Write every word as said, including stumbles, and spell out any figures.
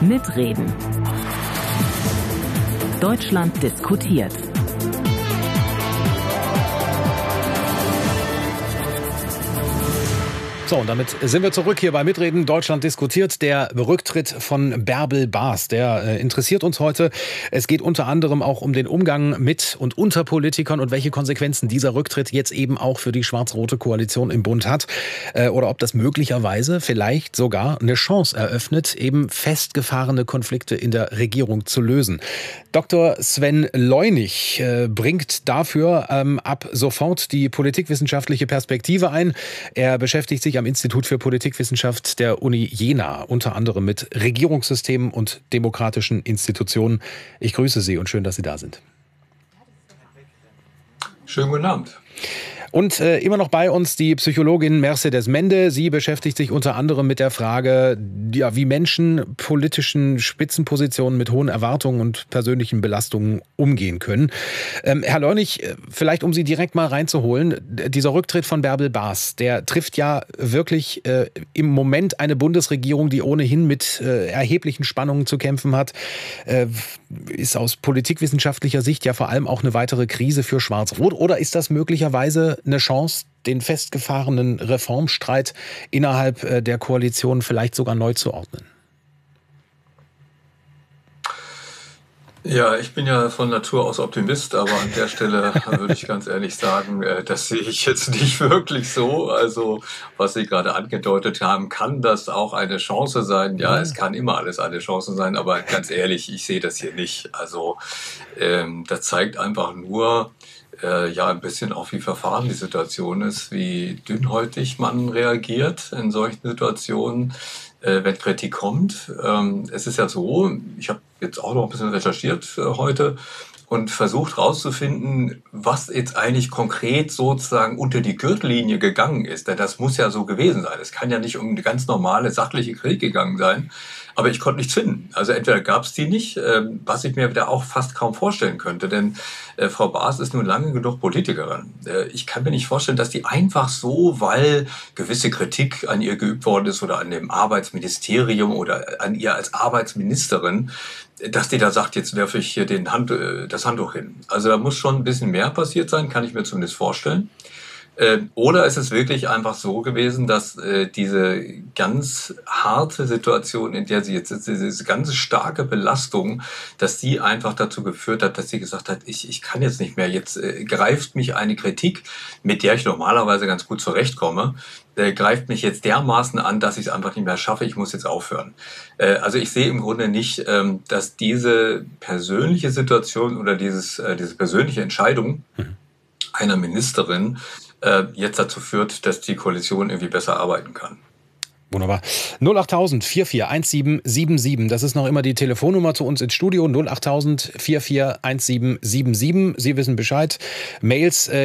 Mitreden. Deutschland diskutiert. So, und damit sind wir zurück hier bei Mitreden. Deutschland diskutiert. Der Rücktritt von Bärbel Baas, der äh, interessiert uns heute. Es geht unter anderem auch um den Umgang mit und unter Politikern und welche Konsequenzen dieser Rücktritt jetzt eben auch für die schwarz-rote Koalition im Bund hat. Äh, oder ob das möglicherweise vielleicht sogar eine Chance eröffnet, eben festgefahrene Konflikte in der Regierung zu lösen. Doktor Sven Leunig äh, bringt dafür ähm, ab sofort die politikwissenschaftliche Perspektive ein. Er beschäftigt sich am Institut für Politikwissenschaft der Uni Jena, unter anderem mit Regierungssystemen und demokratischen Institutionen. Ich grüße Sie und schön, dass Sie da sind. Schönen guten Abend. Und äh, immer noch bei uns die Psychologin Mercedes Mende. Sie beschäftigt sich unter anderem mit der Frage, ja, wie Menschen politischen Spitzenpositionen mit hohen Erwartungen und persönlichen Belastungen umgehen können. Ähm, Herr Leunig, vielleicht um Sie direkt mal reinzuholen, dieser Rücktritt von Bärbel Baas, der trifft ja wirklich äh, im Moment eine Bundesregierung, die ohnehin mit äh, erheblichen Spannungen zu kämpfen hat, äh, ist aus politikwissenschaftlicher Sicht ja vor allem auch eine weitere Krise für Schwarz-Rot. Oder ist das möglicherweise eine Chance, den festgefahrenen Reformstreit innerhalb der Koalition vielleicht sogar neu zu ordnen? Ja, ich bin ja von Natur aus Optimist, aber an der Stelle würde ich ganz ehrlich sagen, das sehe ich jetzt nicht wirklich so. Also, was Sie gerade angedeutet haben, kann das auch eine Chance sein? Ja, es kann immer alles eine Chance sein, aber ganz ehrlich, ich sehe das hier nicht. Also, ähm, das zeigt einfach nur, Äh, ja, ein bisschen auch, wie verfahren die Situation ist, wie dünnhäutig man reagiert in solchen Situationen, äh, wenn Kritik kommt. Ähm, es ist ja so, ich habe jetzt auch noch ein bisschen recherchiert äh, heute und versucht herauszufinden, was jetzt eigentlich konkret sozusagen unter die Gürtellinie gegangen ist. Denn das muss ja so gewesen sein. Es kann ja nicht um eine ganz normale sachliche Kritik gegangen sein. Aber ich konnte nichts finden. Also entweder gab es die nicht, äh, was ich mir wieder auch fast kaum vorstellen könnte. Denn äh, Frau Baas ist nun lange genug Politikerin. Äh, ich kann mir nicht vorstellen, dass die einfach so, weil gewisse Kritik an ihr geübt worden ist oder an dem Arbeitsministerium oder an ihr als Arbeitsministerin, dass die da sagt, jetzt werfe ich hier den Hand, äh, das Handtuch hin. Also da muss schon ein bisschen mehr passiert sein, kann ich mir zumindest vorstellen. Oder ist es wirklich einfach so gewesen, dass äh, diese ganz harte Situation, in der sie jetzt ist, diese ganz starke Belastung, dass die einfach dazu geführt hat, dass sie gesagt hat, ich, ich kann jetzt nicht mehr, jetzt äh, greift mich eine Kritik, mit der ich normalerweise ganz gut zurechtkomme, äh, greift mich jetzt dermaßen an, dass ich es einfach nicht mehr schaffe, ich muss jetzt aufhören. Äh, also ich sehe im Grunde nicht, ähm, dass diese persönliche Situation oder dieses, äh, diese persönliche Entscheidung einer Ministerin jetzt dazu führt, dass die Koalition irgendwie besser arbeiten kann. Wunderbar. null achttausend vierundvierzig siebenundsiebzig, das ist noch immer die Telefonnummer zu uns ins Studio. null achttausend vierundvierzig siebenundsiebzig. Sie wissen Bescheid. Mails